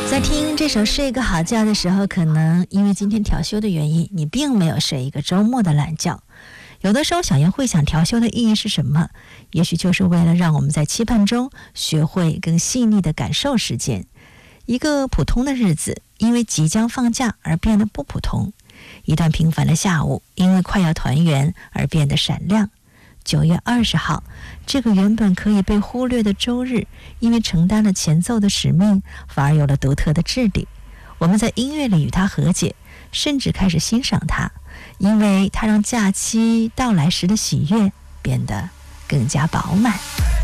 在听这首睡个好觉的时候，可能因为今天调休的原因，你并没有睡一个周末的懒觉。有的时候想要会想调休的意义是什么？也许就是为了让我们在期盼中学会更细腻的感受时间。一个普通的日子因为即将放假而变得不普通，一段平凡的下午因为快要团圆而变得闪亮。9月20号，这个原本可以被忽略的周日，因为承担了前奏的使命，反而有了独特的质地。我们在音乐里与它和解，甚至开始欣赏它，因为它让假期到来时的喜悦变得更加饱满。